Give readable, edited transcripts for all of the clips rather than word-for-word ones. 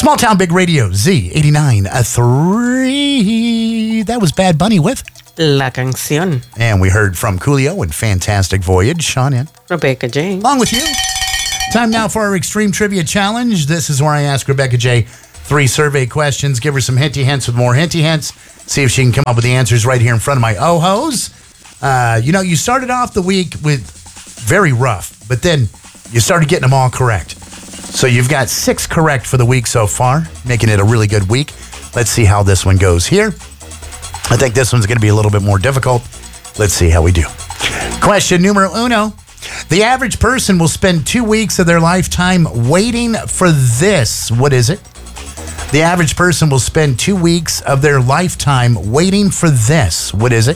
Small Town Big Radio, Z89.3. That was Bad Bunny with La Canción. And we heard from Coolio and Fantastic Voyage, Sean and Rebecca J. Along with you. Time now for our Extreme Trivia Challenge. This is where I ask Rebecca J 3 survey questions, give her some hinty hints with more hinty hints, see if she can come up with the answers right here in front of my oh-hos. You started off the week with very rough, but then you started getting them all correct. So you've got 6 correct for the week so far, making it a really good week. Let's see how this one goes here. I think this one's going to be a little bit more difficult. Let's see how we do. Question numero uno. The average person will spend 2 weeks of their lifetime waiting for this. What is it? The average person will spend 2 weeks of their lifetime waiting for this. What is it?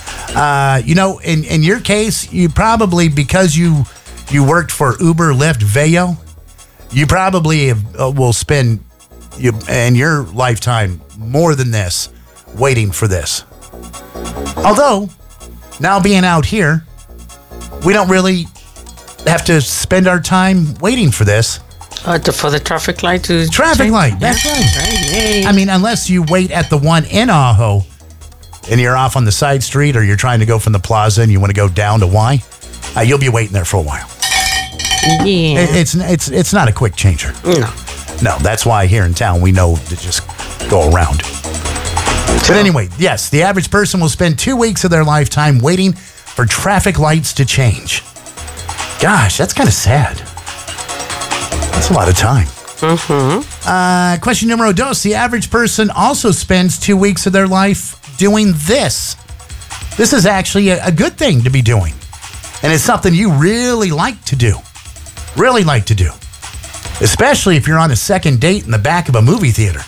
In your case, you probably, because you worked for Uber, Lyft, Veyo, you probably will spend in your lifetime more than this waiting for this. Although, now being out here, we don't really have to spend our time waiting for this. For the traffic light to Traffic change? light, that's right. Yay. I mean, unless you wait at the one in Ajo and you're off on the side street, or you're trying to go from the plaza and you want to go down to Y, you'll be waiting there for a while. Yeah. It's not a quick changer. No, that's why here in town we know to just go around. But anyway, yes, the average person will spend 2 weeks of their lifetime waiting for traffic lights to change. Gosh, that's kind of sad. That's a lot of time. Question numero dos. The average person also spends 2 weeks of their life doing this. This is actually a good thing to be doing. And it's something you really like to do. Really like to do. Especially if you're on a second date in the back of a movie theater.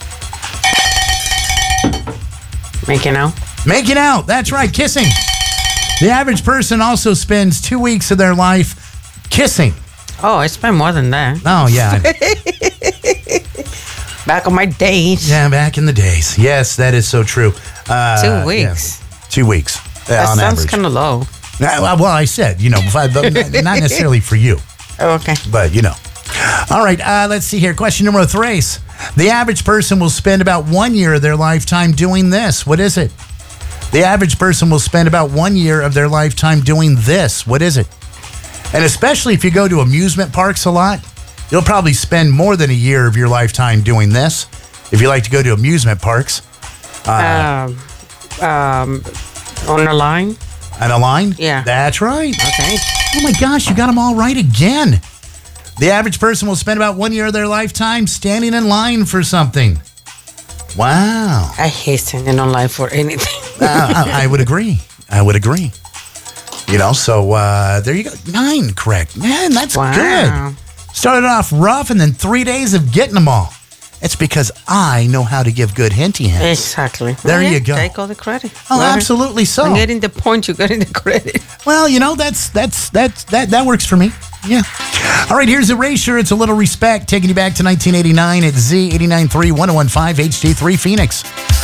Making out? Making out. That's right. Kissing. The average person also spends 2 weeks of their life kissing. Oh, I spent more than that. Oh, yeah. Back in my days. Yeah, back in the days. Yes, that is so true. 2 weeks. Yeah. 2 weeks. That on sounds average. kind of low. Well, I said, not necessarily for you. Oh, okay. But, All right, let's see here. Question number 3. The average person will spend about 1 year of their lifetime doing this. What is it? The average person will spend about 1 year of their lifetime doing this. What is it? And especially if you go to amusement parks a lot, you'll probably spend more than a year of your lifetime doing this. If you like to go to amusement parks. On the line? On a line? Yeah. That's right. Okay. Oh my gosh, you got them all right again. The average person will spend about 1 year of their lifetime standing in line for something. Wow. I hate standing on line for anything. I would agree. So there you go. 9 correct. Man, that's good. Started off rough and then 3 days of getting them all. It's because I know how to give good hinty hints. Exactly. There you go. Take all the credit. Oh, absolutely so. I'm getting the point, you're getting the credit. Well, that works for me. Yeah. All right, here's Erasure. It's a little respect, taking you back to 1989 at Z89.3 1015 HD3 Phoenix.